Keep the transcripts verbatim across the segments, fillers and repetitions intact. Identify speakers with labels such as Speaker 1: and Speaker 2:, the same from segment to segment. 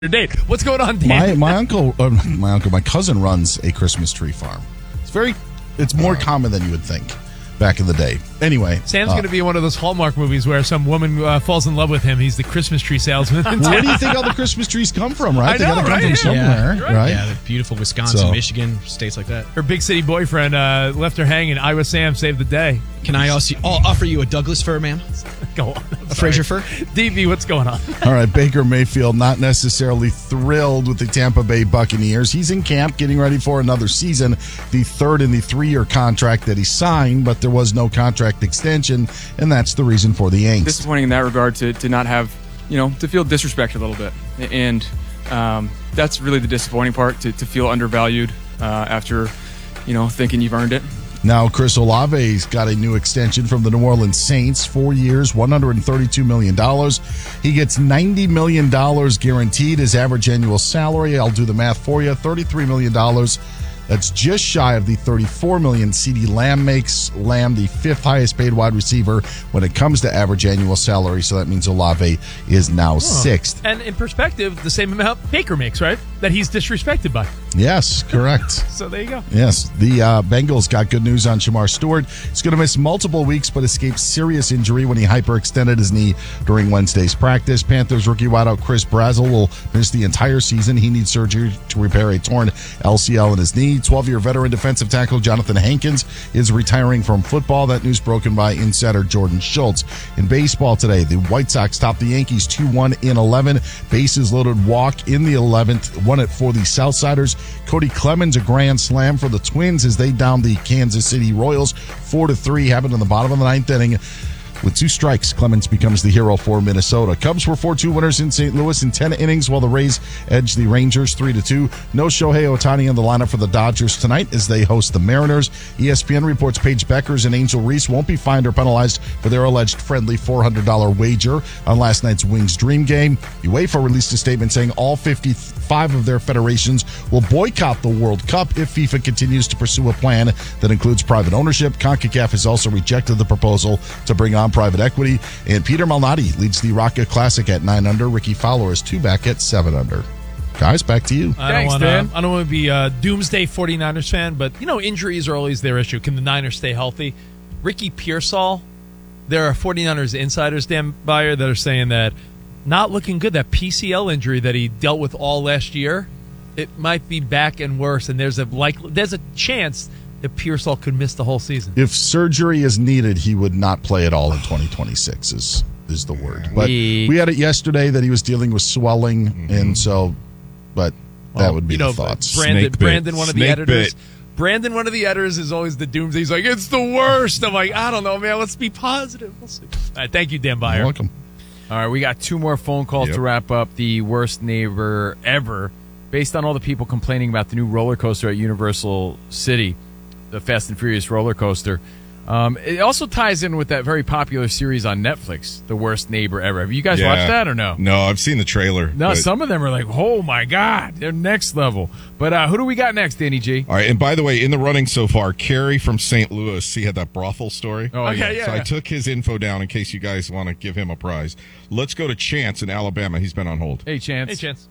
Speaker 1: date. What's going on, Dan?
Speaker 2: My my uncle, uh, my uncle, my cousin runs a Christmas tree farm. It's very, it's more common than you would think back in the day. Anyway,
Speaker 1: Sam's
Speaker 2: uh,
Speaker 1: going to be in one of those Hallmark movies where some woman uh, falls in love with him. He's the Christmas tree salesman.
Speaker 2: where do you think all the Christmas trees come from? Right,
Speaker 1: I
Speaker 2: they
Speaker 1: know,
Speaker 2: got to come
Speaker 1: right?
Speaker 2: from
Speaker 1: Yeah.
Speaker 2: somewhere,
Speaker 1: Yeah,
Speaker 2: right?
Speaker 1: right.
Speaker 3: Yeah, the beautiful Wisconsin,
Speaker 2: So-
Speaker 3: Michigan, states like that.
Speaker 1: Her big city boyfriend uh, left her hanging. Iowa Sam saved the day.
Speaker 3: Can I also I'll offer you a Douglas fir, ma'am?
Speaker 1: Go on.
Speaker 3: A Fraser fir?
Speaker 1: D B, what's going on?
Speaker 2: All right, Baker Mayfield not necessarily thrilled with the Tampa Bay Buccaneers. He's in camp getting ready for another season, the third in the three-year contract that he signed, but there was no contract extension, and that's the reason for the angst.
Speaker 4: Disappointing in that regard to, to not have, you know, to feel disrespected a little bit. And um, that's really the disappointing part, to, to feel undervalued uh, after, you know, thinking you've earned it.
Speaker 2: Now, Chris Olave's got a new extension from the New Orleans Saints, four years, one hundred thirty-two million dollars. He gets ninety million dollars guaranteed, his average annual salary. I'll do the math for you, thirty-three million dollars. That's just shy of the thirty-four million dollars CeeDee Lamb makes. Lamb, the fifth highest paid wide receiver when it comes to average annual salary. So that means Olave is now sixth.
Speaker 1: And in perspective, the same amount Baker makes, right? That he's disrespected by.
Speaker 2: Yes, correct.
Speaker 1: So there you go.
Speaker 2: Yes, the uh, Bengals got good news on Shamar Stewart. He's going to miss multiple weeks, but escaped serious injury when he hyperextended his knee during Wednesday's practice. Panthers rookie wideout Chris Brazzell will miss the entire season. He needs surgery to repair a torn L C L in his knee. twelve-year veteran defensive tackle Jonathan Hankins is retiring from football. That news broken by insider Jordan Schultz. In baseball today, the White Sox topped the Yankees two one in eleven. Bases loaded walk in the eleventh. Won it for the Southsiders. Cody Clemens, a grand slam for the Twins as they downed the Kansas City Royals four to three. Happened in the bottom of the ninth inning. With two strikes, Clemens becomes the hero for Minnesota. Cubs were four two winners in Saint Louis in ten innings, while the Rays edged the Rangers three to two. No Shohei Ohtani in the lineup for the Dodgers tonight as they host the Mariners. E S P N reports Paige Beckers and Angel Reese won't be fined or penalized for their alleged friendly four hundred dollars wager on last night's Wings Dream game. UEFA released a statement saying all fifty-five of their federations will boycott the World Cup if FIFA continues to pursue a plan that includes private ownership. CONCACAF has also rejected the proposal to bring on private equity, and Peter Malnati leads the Rocket Classic at nine under. Ricky Fowler is two back at seven under. Guys, back to you.
Speaker 1: I
Speaker 4: Thanks,
Speaker 1: don't
Speaker 4: Dan.
Speaker 1: wanna, I don't want to be a doomsday 49ers fan, but, you know, injuries are always their issue. Can the Niners stay healthy? Ricky Pearsall, there are 49ers insiders, Dan Byer, that are saying that not looking good. That P C L injury that he dealt with all last year, it might be back and worse, and there's a like there's a chance that Pearsall could miss the whole season.
Speaker 2: If surgery is needed, he would not play at all in twenty twenty-six is is the word. But
Speaker 3: We-
Speaker 2: we had it yesterday that he was dealing with swelling,
Speaker 3: Mm-hmm.
Speaker 2: and so, but that
Speaker 1: Well,
Speaker 2: would be
Speaker 1: you know,
Speaker 2: the thoughts.
Speaker 1: Brandon,
Speaker 5: Snake bit.
Speaker 1: Brandon, one of the
Speaker 5: Snake
Speaker 1: editors.
Speaker 5: bit.
Speaker 1: Brandon, one of the editors, is always the doomsday. He's like, it's the worst. I'm like, I don't know, man. Let's be positive. We'll see. All right, thank you, Dan Byer.
Speaker 2: You're welcome.
Speaker 6: All right, we got two more phone calls
Speaker 5: Yep.
Speaker 6: to wrap up the worst neighbor ever. Based on all the people complaining about the new roller coaster at Universal City, the Fast and Furious roller coaster. Um, it also ties in with that very popular series on Netflix, The Worst Neighbor Ever. Have you guys
Speaker 5: Yeah.
Speaker 6: watched that or no?
Speaker 5: No, I've seen the trailer.
Speaker 6: No,
Speaker 5: but-
Speaker 6: some of them are like, oh my God, they're next level. But uh, who do we got next, Danny G?
Speaker 5: All right, and by the way, in the running so far, Kerry from Saint Louis, he had that brothel story.
Speaker 6: Oh,
Speaker 1: Okay, yeah.
Speaker 5: So I took his info down in case you guys want to give him a prize. Let's go to Chance in Alabama. He's been on hold.
Speaker 6: Hey, Chance.
Speaker 1: Hey, Chance.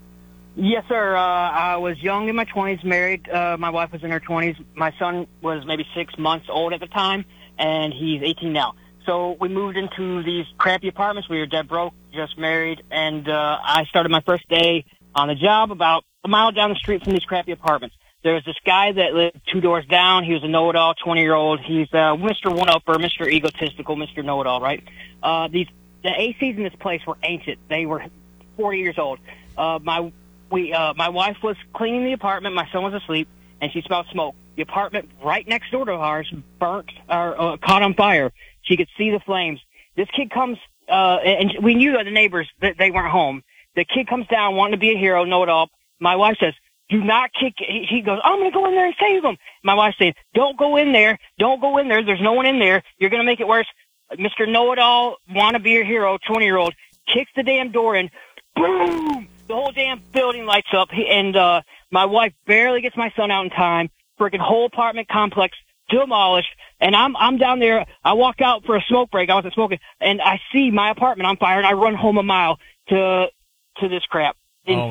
Speaker 7: Yes, sir. Uh, I was young in my twenties, married. Uh, my wife was in her twenties. My son was maybe six months old at the time, and he's eighteen now. So we moved into these crappy apartments. We were dead broke, just married, and uh, I started my first day on the job about a mile down the street from these crappy apartments. There was this guy that lived two doors down. He was a know-it-all, twenty-year-old. He's uh, Mister One-Upper, Mister Egotistical, Mister Know-It-all, right? Uh, these the A Cs in this place were ancient. They were forty years old. Uh, my we uh, my wife was cleaning the apartment. My son was asleep, and she smelled smoke. The apartment right next door to ours burnt or uh, caught on fire. She could see the flames. This kid comes, uh, and we knew that the neighbors that they weren't home. The kid comes down wanting to be a hero, know-it-all. My wife says, do not kick. He, he goes, I'm going to go in there and save him. My wife's saying, don't go in there. Don't go in there. There's no one in there. You're going to make it worse. Mister Know-it-all, want to be a hero, twenty-year-old, kicks the damn door in. Boom! The whole damn building lights up. He, and uh, my wife barely gets my son out in time. Freaking whole apartment complex demolished. And I'm I'm down there. I walk out for a smoke break. I wasn't smoking. And I see my apartment on fire, and I run home a mile to to this crap.
Speaker 1: Oh,